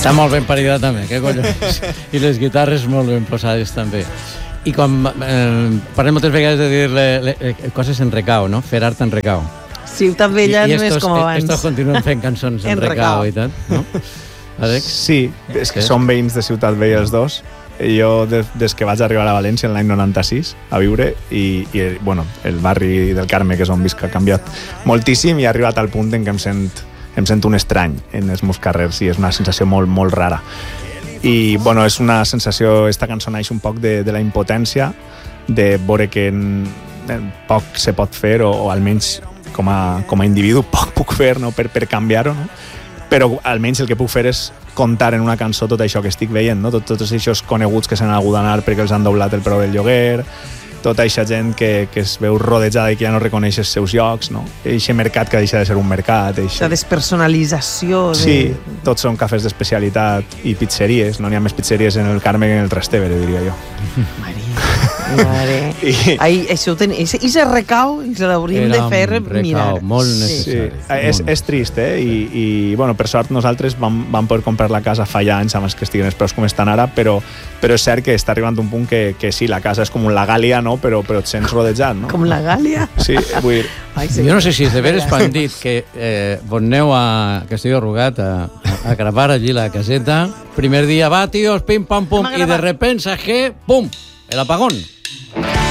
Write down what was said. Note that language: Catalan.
Està molt ben paridat també, què collons. I les guitarres molt ben posades també. I com parlem moltes vegades de dir coses en recau, no? Fer art en recau. Ciutat Vella no és com abans. Estos continuen fent cançons en recau i tal, no? Àlex? Sí, és que som veïns de Ciutat Vella els dos. Jo, des que vaig arribar a València l'any 96 a viure i bueno, el barri del Carme, que és on visc, ha canviat moltíssim i ha arribat al punt en què em sento un estrany en els meus carrers i és una sensació molt, molt rara. I, bueno, és una sensació, esta cançó naix un poc de la impotència, de veure que poc se pot fer o almenys com a individu poc puc fer, no? per canviar-ho, no? Però almenys el que puc fer és contar en una cançó tot això que estic veient, no? Tots aquests coneguts que s'han hagut d'anar perquè els han doblat el preu del lloguer, tota aquesta gent que es veu rodejada i que ja no reconeix els seus llocs, no? Eixe mercat que deixa de ser un mercat. La despersonalització. Sí, tots són cafès d'especialitat i pizzeries. No n'hi ha més pizzeries en el Carme que en el Trastevere, diria jo. Maria. Això se recau i se l'hauríem de fer mirar. Molt necessari. Sí. És trist, I bueno, per sort nosaltres vam poder comprar la casa fa ja anys abans que estiguen els preus com estan ara, però és cert que està arribant un punt que sí, la casa és com la Gàlia, no? Però et sents rodejat, no? Com la Gàlia? Sí, vull dir... Jo no sé si és de veres quan han dit que aneu a Castelló Rugat a gravar allí la caseta. Primer dia va, tios, pim, pam, pum, i de repente, pum, el apagón.